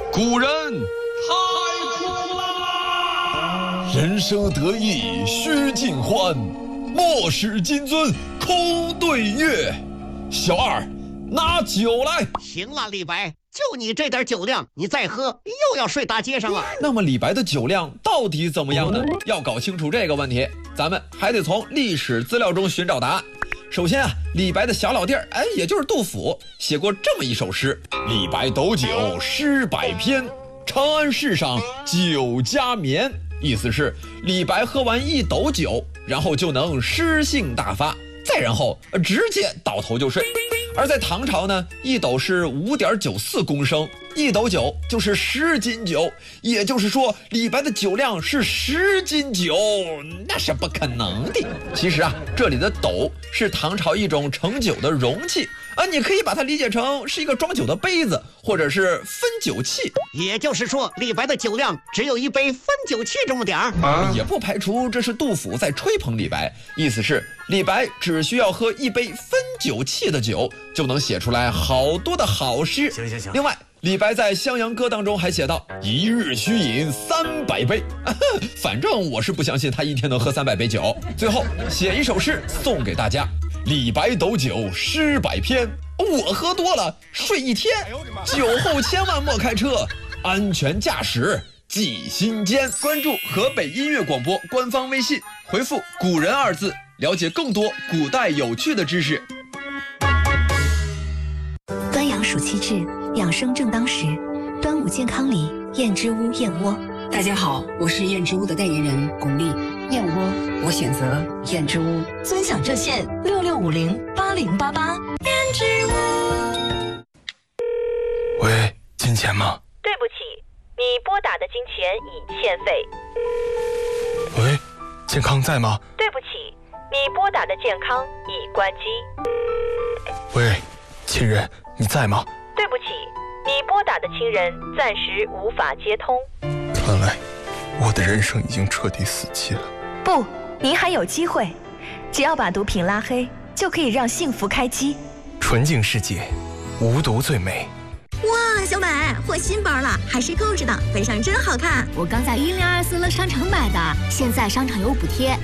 古人太苦啦！人生得意须尽欢，莫使金樽空对月。小二，拿酒来。 行了，李白，就你这点酒量，你再喝又要睡大街上了。 那么李白的酒量到底怎么样呢？要搞清楚这个问题，咱们还得从历史资料中寻找答案。首先啊，李白的小老弟儿，也就是杜甫，写过这么一首诗：李白斗酒诗百篇，长安市上酒家眠。意思是李白喝完一斗酒，然后就能诗兴大发，再然后直接倒头就睡。而在唐朝呢，一斗是5.94公升，一斗酒就是10斤酒，也就是说李白的酒量是10斤酒，那是不可能的。其实啊，这里的斗是唐朝一种盛酒的容器，你可以把它理解成是一个装酒的杯子，或者是分酒器。 也就是说，李白的酒量只有一杯分酒器这么点儿。 也不排除这是杜甫在吹捧李白，意思是李白只需要喝一杯分酒器的酒，就能写出来好多的好诗。 行。 另外，李白在《襄阳歌》当中还写道：一日须饮300杯。反正我是不相信他一天能喝300杯酒。最后写一首诗送给大家：李白斗酒诗百篇，我喝多了睡一天，酒后千万莫开车，安全驾驶记心间。关注河北音乐广播官方微信，回复“古人”2字，了解更多古代有趣的知识。 端阳暑期至，养生正当时。端午健康礼，燕之屋燕窝。 大家好，我是燕之屋的代言人巩俐。燕窝，我选择燕之屋。 尊享热线66508088。燕之屋。 喂，金钱吗？ 对不起，你拨打的金钱已欠费。 喂，健康在吗？ 对不起，你拨打的健康已关机。 喂，亲人，你在吗？ 对不起，你拨打的亲人暂时无法接通。 看来我的人生已经彻底死期了。 不，您还有机会，只要把毒品拉黑，就可以让幸福开机。 纯净世界，无毒最美。 哇，小美获新包了，还是购置的，背上真好看。 我刚在1024乐商城买的，现在商场有补贴。